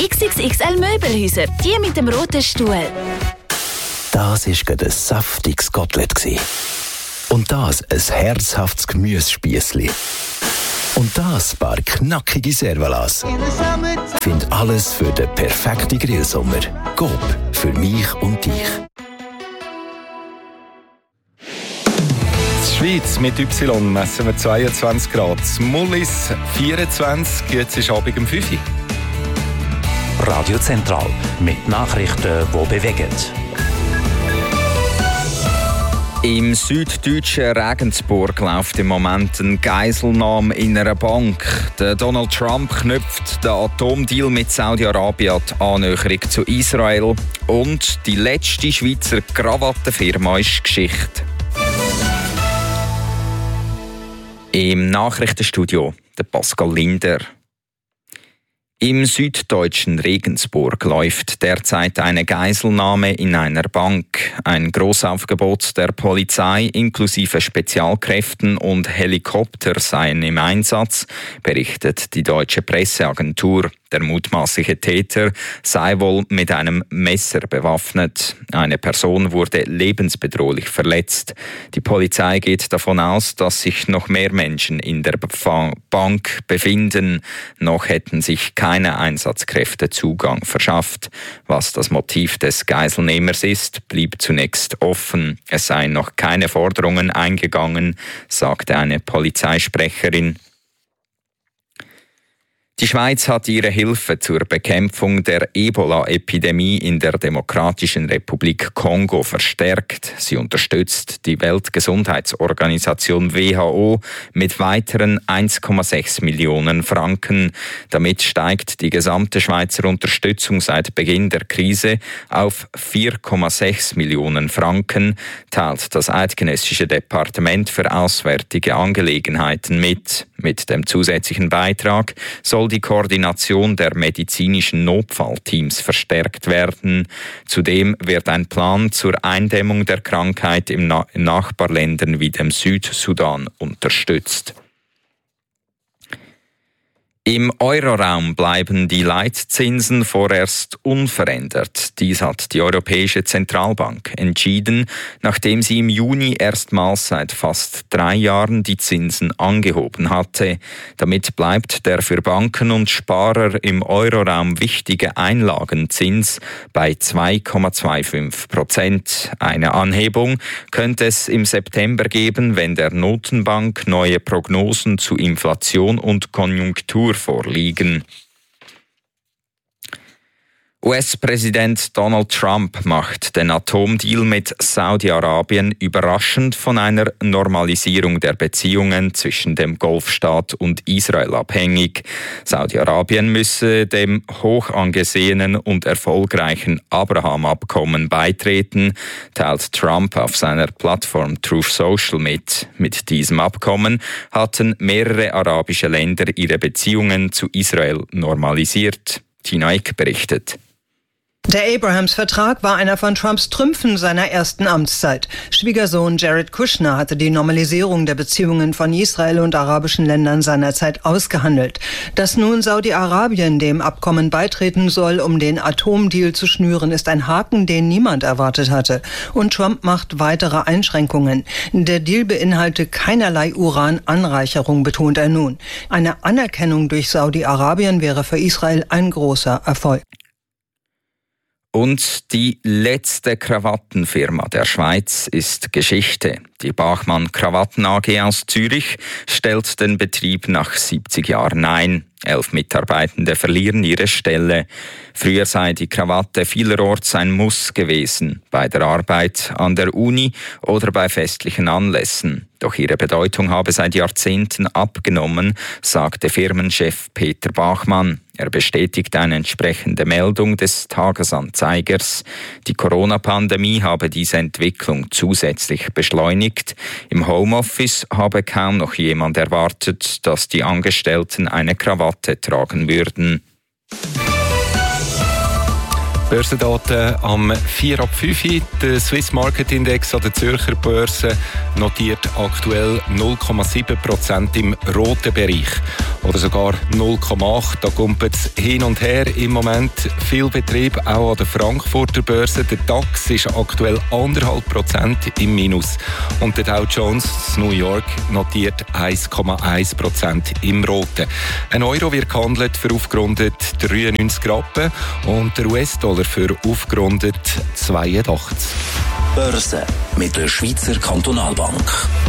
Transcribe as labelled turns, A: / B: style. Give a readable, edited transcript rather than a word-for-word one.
A: XXXL Möbelhäuser, die mit dem roten Stuhl.
B: Das war gerade ein saftiges Kotelett. Und das ein herzhaftes Gemüsespießli. Und das ein paar knackige Servalas. Find alles für den perfekten Grillsommer. Coop, für mich und dich.
C: Die Schweiz mit Y messen wir 22 Grad. Mullis 24, jetzt ist Abend um 5 Uhr.
D: Radio Zentral mit Nachrichten, die bewegen.
E: Im süddeutschen Regensburg läuft im Moment eine Geiselnahme in einer Bank. Der Donald Trump knüpft den Atomdeal mit Saudi-Arabien die Annäherung zu Israel. Und die letzte Schweizer Krawattenfirma ist Geschichte. Im Nachrichtenstudio der Pascal Linder. Im süddeutschen Regensburg läuft derzeit eine Geiselnahme in einer Bank. Ein Grossaufgebot der Polizei inklusive Spezialkräften und Helikopter seien im Einsatz, berichtet die deutsche Presseagentur. Der mutmaßliche Täter sei wohl mit einem Messer bewaffnet. Eine Person wurde lebensbedrohlich verletzt. Die Polizei geht davon aus, dass sich noch mehr Menschen in der Bank befinden. Noch hätten sich keine Einsatzkräfte Zugang verschafft. Was das Motiv des Geiselnehmers ist, blieb zunächst offen. Es seien noch keine Forderungen eingegangen, sagte eine Polizeisprecherin. Die Schweiz hat ihre Hilfe zur Bekämpfung der Ebola-Epidemie in der Demokratischen Republik Kongo verstärkt. Sie unterstützt die Weltgesundheitsorganisation WHO mit weiteren 1,6 Millionen Franken. Damit steigt die gesamte Schweizer Unterstützung seit Beginn der Krise auf 4,6 Millionen Franken, teilt das Eidgenössische Departement für Auswärtige Angelegenheiten mit. Mit dem zusätzlichen Beitrag soll die Koordination der medizinischen Notfallteams verstärkt werden. Zudem wird ein Plan zur Eindämmung der Krankheit in Nachbarländern wie dem Südsudan unterstützt. Im Euroraum bleiben die Leitzinsen vorerst unverändert. Dies hat die Europäische Zentralbank entschieden, nachdem sie im Juni erstmals seit fast 3 Jahren die Zinsen angehoben hatte. Damit bleibt der für Banken und Sparer im Euroraum wichtige Einlagenzins bei 2,25%. Eine Anhebung könnte es im September geben, wenn der Notenbank neue Prognosen zu Inflation und Konjunktur vorliegen. US-Präsident Donald Trump macht den Atomdeal mit Saudi-Arabien überraschend von einer Normalisierung der Beziehungen zwischen dem Golfstaat und Israel abhängig. Saudi-Arabien müsse dem hoch angesehenen und erfolgreichen Abraham-Abkommen beitreten, teilt Trump auf seiner Plattform Truth Social mit. Mit diesem Abkommen hatten mehrere arabische Länder ihre Beziehungen zu Israel normalisiert. Tina Eck berichtet.
F: Der Abrahams-Vertrag war einer von Trumps Trümpfen seiner ersten Amtszeit. Schwiegersohn Jared Kushner hatte die Normalisierung der Beziehungen von Israel und arabischen Ländern seinerzeit ausgehandelt. Dass nun Saudi-Arabien dem Abkommen beitreten soll, um den Atomdeal zu schnüren, ist ein Haken, den niemand erwartet hatte. Und Trump macht weitere Einschränkungen. Der Deal beinhalte keinerlei Urananreicherung, betont er nun. Eine Anerkennung durch Saudi-Arabien wäre für Israel ein großer Erfolg.
E: Und die letzte Krawattenfirma der Schweiz ist Geschichte. Die Bachmann Krawatten AG aus Zürich stellt den Betrieb nach 70 Jahren ein. 11 Mitarbeitende verlieren ihre Stelle. Früher sei die Krawatte vielerorts ein Muss gewesen, bei der Arbeit an der Uni oder bei festlichen Anlässen. Doch ihre Bedeutung habe seit Jahrzehnten abgenommen, sagte Firmenchef Peter Bachmann. Er bestätigt eine entsprechende Meldung des Tagesanzeigers. Die Corona-Pandemie habe diese Entwicklung zusätzlich beschleunigt. Im Homeoffice habe kaum noch jemand erwartet, dass die Angestellten eine Krawatte tragen würden.
C: Börsendaten am 4 ab 5 Uhr. Der Swiss Market Index an der Zürcher Börse notiert aktuell 0,7% im roten Bereich. oder sogar 0,8. Da kommt es hin und her. Im Moment viel Betrieb, auch an der Frankfurter Börse. Der DAX ist aktuell 1,5% im Minus. Und der Dow Jones New York notiert 1,1% im Roten. Ein Euro wird gehandelt für aufgerundet 93 Rappen und der US-Dollar für aufgerundet 82.
B: Börse mit der Schweizer Kantonalbank.